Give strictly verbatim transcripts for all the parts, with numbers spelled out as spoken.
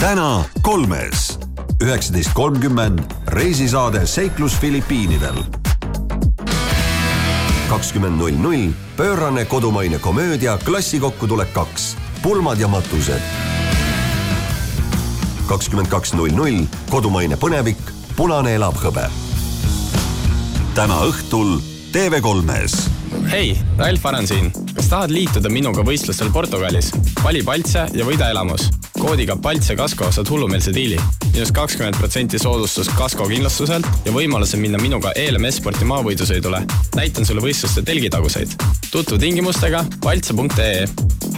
täna kolmes. üheksateist kolmkümmend reisisaade Seiklus Filipiinidel. kakskümmend null null pöörane kodumaine komöödia Klassikokku tuleb kaks. Pulmad ja matused. kakskümmend kaks null null kodumaine põnevik Punane elab hõbe. Täna õhtul T V kolmes. Hei, Ralf Aran siin. Kas tahad liituda minuga võistlustel Portugalis? Vali Paltse ja võida elamus. Koodiga Paltse Kasko saad hullumeelse diili. Minus kakskümmend protsenti soodustus Kasko kindlustuselt ja võimaluse minna minuga E L M S-sporti maavõidusõidule. Näitan sulle võistluste telgitaguseid. Tutvu tingimustega paltse punkt ee.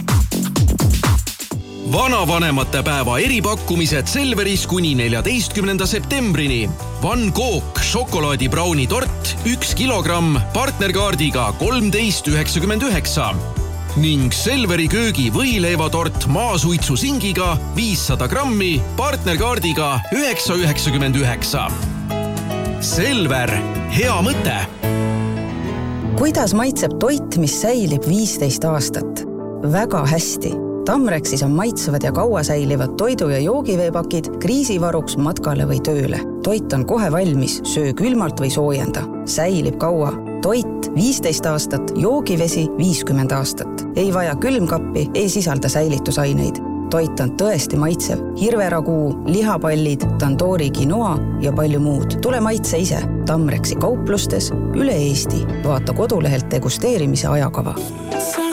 Vanavanemate päeva eripakkumised Selveris kuni neljateistkümnenda septembrini. Van Gogh šokolaadibrauni tort üks kilogramm partnerkaardiga kolmteist üheksakümmend üheksa ning Selveri köögi võileivatort maasuitsu singiga viissada grammi partnerkaardiga üheksa üheksakümmend üheksa. Selver, hea mõte! Kuidas maitseb toit, mis säilib viisteist aastat? Väga hästi! Tamrexis on maitsevad ja kaua säilivad toidu- ja joogiveepakid kriisivaruks matkale või tööle. Toit on kohe valmis, söö külmalt või soojenda. Säilib kaua. Toit viisteist aastat, joogivesi viiskümmend aastat. Ei vaja külmkappi, ei sisalda säilitusaineid. Toit on tõesti maitsev. Hirveraguu, lihapallid, tandoori quinoa ja palju muud. Tule maitse ise. Tamrexi kauplustes üle Eesti. Vaata kodulehelt degusteerimise ajakava.